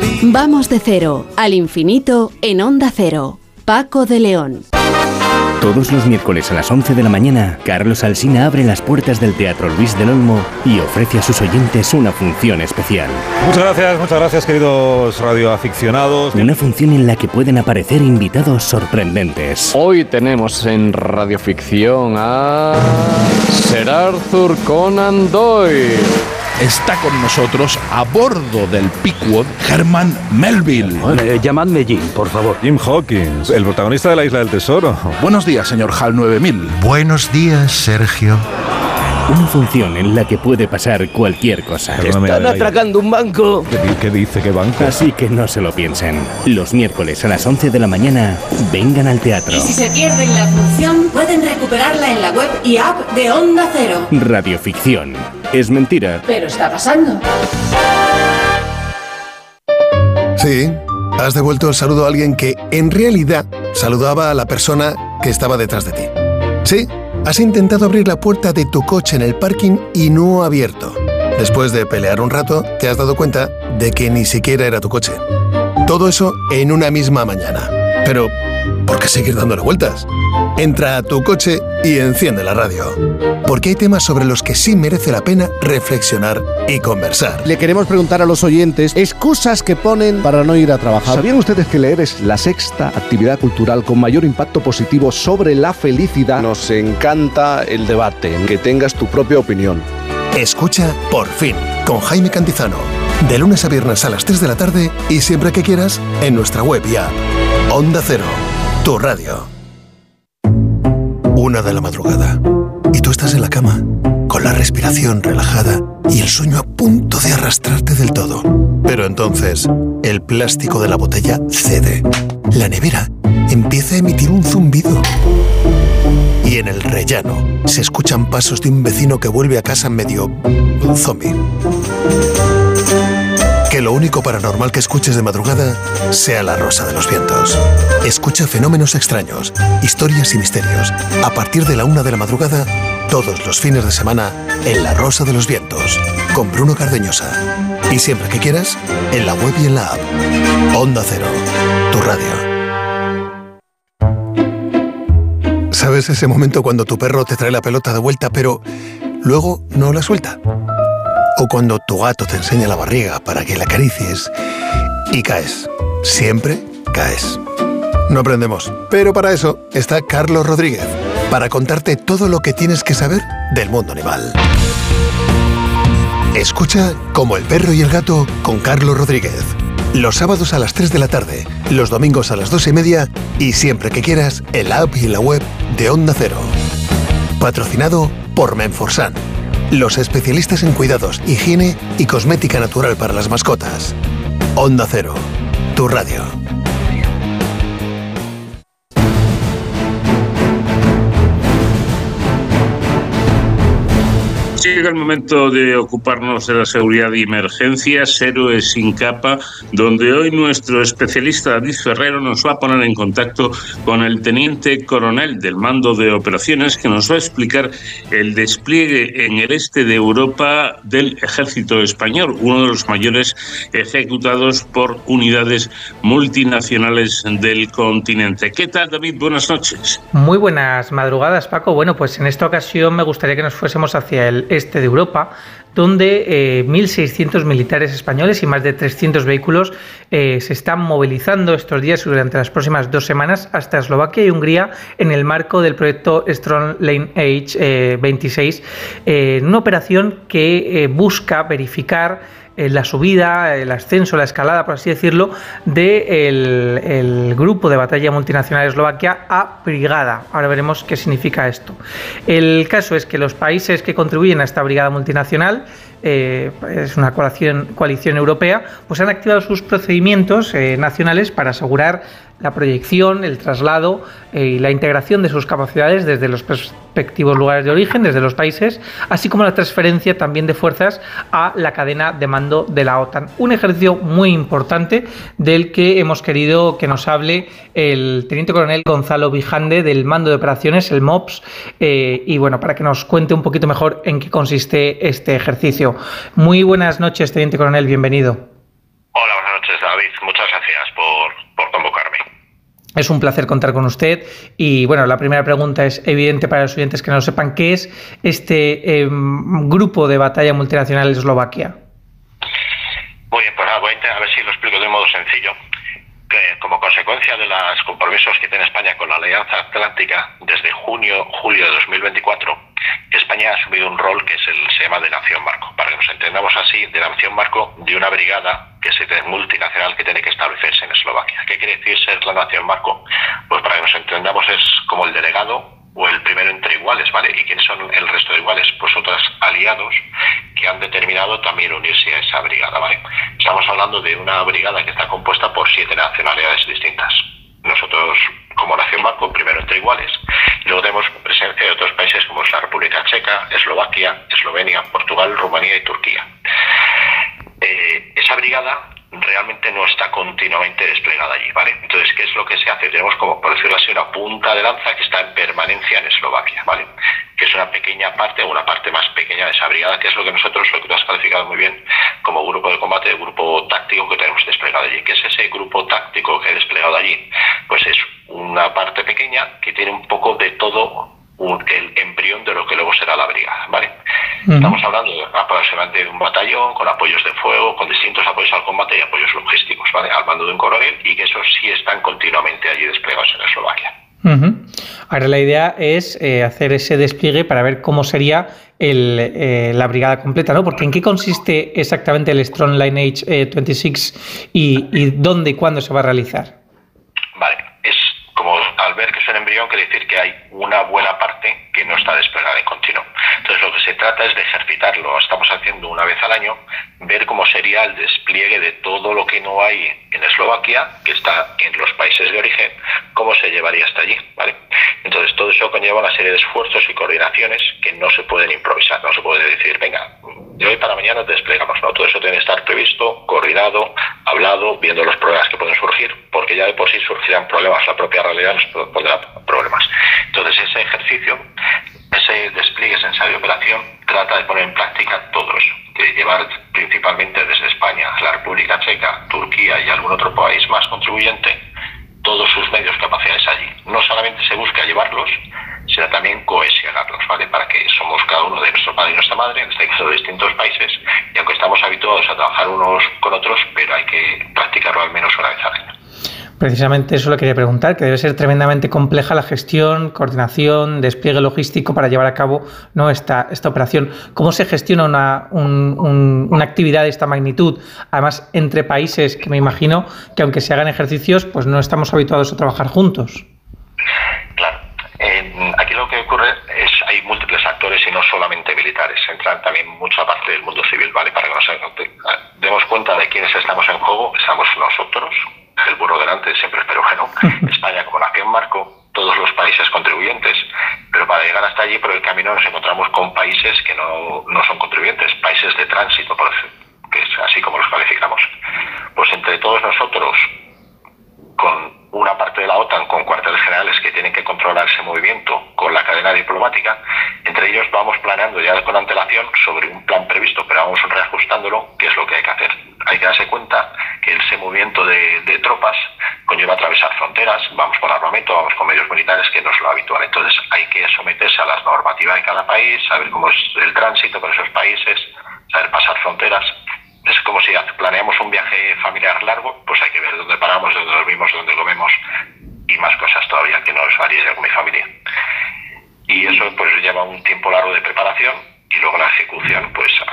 Vamos de cero al infinito en Onda Cero. Paco de León. Todos los miércoles a las 11 de la mañana, Carlos Alsina abre las puertas del Teatro Luis del Olmo y ofrece a sus oyentes una función especial. Muchas gracias, queridos radioaficionados. Una función en la que pueden aparecer invitados sorprendentes. Hoy tenemos en radioficción a Sir Arthur Conan Doyle. Está con nosotros a bordo del Pequod Herman Melville. Llamadme Jim, por favor. Jim Hawkins, el protagonista de La Isla del Tesoro. Buenos días, señor HAL 9000. Buenos días, Sergio. Una función en la que puede pasar cualquier cosa. Están atracando un banco. ¿Qué dice? ¿Qué banco? Así que no se lo piensen. Los miércoles a las 11 de la mañana, vengan al teatro. Y si se pierden la función, pueden recuperarla en la web y app de Onda Cero. Radioficción. Es mentira. Pero está pasando. Sí, has devuelto el saludo a alguien que, en realidad, saludaba a la persona que estaba detrás de ti. Sí, has intentado abrir la puerta de tu coche en el parking y no ha abierto. Después de pelear un rato, te has dado cuenta de que ni siquiera era tu coche. Todo eso en una misma mañana. Pero, ¿por qué seguir dándole vueltas? Entra a tu coche y enciende la radio. Porque hay temas sobre los que sí merece la pena reflexionar y conversar. Le queremos preguntar a los oyentes excusas que ponen para no ir a trabajar. ¿Sabían ustedes que leer es la sexta actividad cultural con mayor impacto positivo sobre la felicidad? Nos encanta el debate, que tengas tu propia opinión. Escucha Por Fin, con Jaime Cantizano. De lunes a viernes a las 3 de la tarde y siempre que quieras en nuestra web y app. Onda Cero, tu radio. 1 de la madrugada. Y tú estás en la cama, con la respiración relajada y el sueño a punto de arrastrarte del todo. Pero entonces, el plástico de la botella cede. La nevera empieza a emitir un zumbido. Y en el rellano se escuchan pasos de un vecino que vuelve a casa medio zombie. Que lo único paranormal que escuches de madrugada sea La Rosa de los Vientos. Escucha fenómenos extraños, historias y misterios. A partir de la 1 de la madrugada, todos los fines de semana, en La Rosa de los Vientos, con Bruno Cardeñosa. Y siempre que quieras, en la web y en la app. Onda Cero, tu radio. ¿Sabes ese momento cuando tu perro te trae la pelota de vuelta, pero luego no la suelta? O cuando tu gato te enseña la barriga para que la acaricies y caes. Siempre caes. No aprendemos, pero para eso está Carlos Rodríguez, para contarte todo lo que tienes que saber del mundo animal. Escucha Como el perro y el gato con Carlos Rodríguez. Los sábados a las 3 de la tarde, los domingos a las 2:30 y siempre que quieras en la app y en la web de Onda Cero. Patrocinado por Menforsan, los especialistas en cuidados, higiene y cosmética natural para las mascotas. Onda Cero, tu radio. Llega el momento de ocuparnos de la seguridad y emergencias, Héroes sin capa, donde hoy nuestro especialista David Ferrero nos va a poner en contacto con el teniente coronel del mando de operaciones, que nos va a explicar el despliegue en el este de Europa del ejército español, uno de los mayores ejecutados por unidades multinacionales del continente. ¿Qué tal, David? Buenas noches. Muy buenas madrugadas, Paco. Bueno, pues en esta ocasión me gustaría que nos fuésemos hacia el este de Europa, donde 1.600 militares españoles y más de 300 vehículos se están movilizando estos días y durante las próximas 2 semanas hasta Eslovaquia y Hungría en el marco del proyecto Strong Lane Age 26, una operación que busca verificar la subida, el ascenso, la escalada, por así decirlo, del grupo de batalla multinacional Eslovaquia a brigada. Ahora veremos qué significa esto. El caso es que los países que contribuyen a esta brigada multinacional, es una coalición europea, pues han activado sus procedimientos nacionales para asegurar la proyección, el traslado y la integración de sus capacidades desde los respectivos lugares de origen, desde los países, así como la transferencia también de fuerzas a la cadena de mando de la OTAN. Un ejercicio muy importante del que hemos querido que nos hable el teniente coronel Gonzalo Vijande del mando de operaciones, el MOPS, y bueno, para que nos cuente un poquito mejor en qué consiste este ejercicio. Muy buenas noches, teniente coronel, bienvenido. Hola, buenas noches, David. David, muchas gracias por convocarme. Es un placer contar con usted y bueno, la primera pregunta es evidente para los oyentes que no lo sepan, ¿qué es este grupo de batalla multinacional Eslovaquia? Muy bien, pues voy a ver si lo explico de un modo sencillo. Que como consecuencia de los compromisos que tiene España con la Alianza Atlántica, desde julio de 2024, España ha asumido un rol que se llama de Nación Marco. Para que nos entendamos así, de Nación Marco de una brigada que es multinacional que tiene que establecerse en Eslovaquia. ¿Qué quiere decir ser la Nación Marco? Pues para que nos entendamos es como el delegado o el primero entre iguales, ¿vale? ¿Y quiénes son el resto de iguales? Pues otros aliados que han determinado también unirse a esa brigada, ¿vale? Estamos hablando de una brigada que está compuesta por 7 nacionalidades distintas. Nosotros, como Nación Marco, primero entre iguales. Y luego tenemos presencia de otros países como la República Checa, Eslovaquia, Eslovenia, Portugal, Rumanía y Turquía. Esa brigada realmente no está continuamente desplegada allí, ¿vale? Entonces, ¿qué es lo que se hace? Tenemos como, por decirlo así, una punta de lanza que está en permanencia en Eslovaquia, ¿vale? Que es una pequeña parte o una parte más pequeña de esa brigada, que es lo que nosotros, lo que tú has calificado muy bien como grupo de combate, grupo táctico que tenemos desplegado allí. ¿Qué es ese grupo táctico que he desplegado allí? Pues es una parte pequeña que tiene un poco de todo el embrión de lo que luego será la brigada, ¿vale? Estamos hablando aproximadamente de un batallón con apoyos de fuego, con distintos apoyos al combate y apoyos logísticos, ¿vale? Al mando de un coronel, y que esos sí están continuamente allí desplegados en Eslovaquia. Ahora la idea es hacer ese despliegue para ver cómo sería la brigada completa, ¿no? Porque ¿en qué consiste exactamente el Strong Lineage 26 y dónde y cuándo se va a realizar? Vale, es como al ver que es un embrión, quiere decir que hay una buena parte que no está desplegada en continuo. Entonces lo que se trata es de ejercitarlo. Estamos haciendo una vez al año, ver cómo sería el despliegue de todo lo que no hay en Eslovaquia, que está en los países de origen, cómo se llevaría hasta allí, ¿vale? Entonces todo eso conlleva una serie de esfuerzos y coordinaciones que no se pueden improvisar. No se puede decir, venga, de hoy para mañana desplegamos. No, todo eso tiene que estar previsto, coordinado, hablado, viendo los problemas que pueden surgir, porque ya de por sí surgirán problemas, la propia realidad nos pondrá problemas. Entonces ese ejercicio, ese despliegue, ese ensayo de operación, trata de poner en práctica todo eso, de llevar principalmente desde España, la República Checa, Turquía y algún otro país más contribuyente, todos sus medios, capacidades allí. No solamente se busca llevarlos, sino también cohesionarlos, ¿vale? Para que somos cada uno de nuestro padre y nuestra madre, en este caso de distintos países, y aunque estamos habituados a trabajar unos con otros, pero hay que practicarlo al menos una vez al año. Precisamente eso le quería preguntar, que debe ser tremendamente compleja la gestión, coordinación, despliegue logístico para llevar a cabo, ¿no?, esta operación. ¿Cómo se gestiona una actividad de esta magnitud? Además, entre países que me imagino que aunque se hagan ejercicios, pues no estamos habituados a trabajar juntos. Claro. Aquí lo que ocurre es hay múltiples actores y no solamente militares. Entran también mucha parte del mundo civil, ¿vale? Para que nos demos cuenta de quiénes estamos en juego. Estamos nosotros, el burro delante, siempre espero que no. España como Nación Marco, todos los países contribuyentes, pero para llegar hasta allí por el camino nos encontramos con países que no son contribuyentes, países de tránsito, por decir, que es así como los calificamos. Pues entre todos nosotros, con una parte de la OTAN, con cuarteles generales que tienen que controlar ese movimiento, con la cadena diplomática, entre ellos vamos planeando ya con antelación sobre un plan previsto, pero vamos reajustándolo, qué es lo que hay que hacer. Hay que darse cuenta que ese movimiento de tropas conlleva atravesar fronteras, vamos con armamento, vamos con medios militares, que no es lo habitual. Entonces hay que someterse a las normativas de cada país, saber cómo es el tránsito por esos países, saber pasar fronteras. Es como si planeamos un viaje familiar largo, pues hay que ver dónde paramos, dónde dormimos, dónde comemos y más cosas todavía que nos varía con mi familia. Y eso pues lleva un tiempo largo de preparación y luego la ejecución, pues